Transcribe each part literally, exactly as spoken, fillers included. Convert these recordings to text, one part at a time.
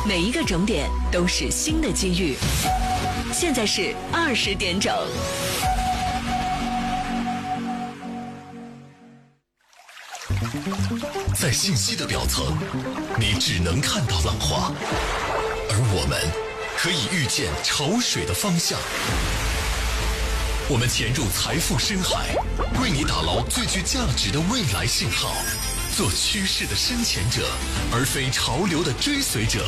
每一个整点都是新的机遇。现在是二十点整。 在信息的表层，你只能看到浪花，而我们可以预见潮水的方向。我们潜入财富深海，为你打捞最具价值的未来信号，做趋势的深潜者，而非潮流的追随者。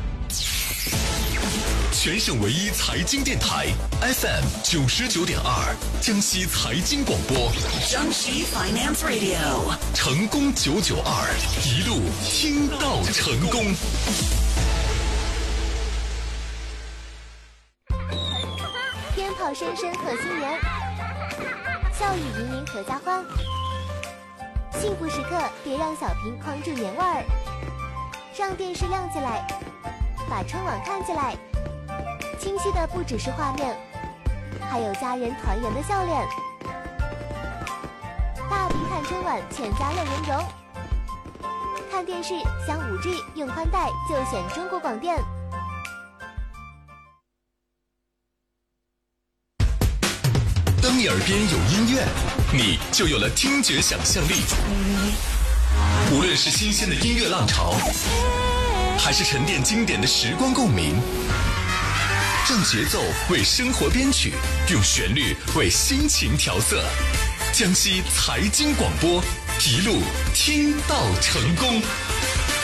全省唯一财经电台 F M 九十九点二，江西财经广播， 江西 Finance Radio， 成功九九二，一路听到成功。 鞭炮声声贺新年，笑语盈盈阖家欢。幸福时刻别让小屏框住年味儿，让电视亮起来，把春晚看起来。清晰的不只是画面，还有家人团圆的笑脸。大屏看春晚，全家乐融融。看电视想 五 G 用宽带就选中国广电。 当你耳边有音乐，你就有了听觉想象力。无论是新鲜的音乐浪潮，还是沉淀经典的时光共鸣，让节奏为生活编曲，用旋律为心情调色。江西财经广播，一路听到成功。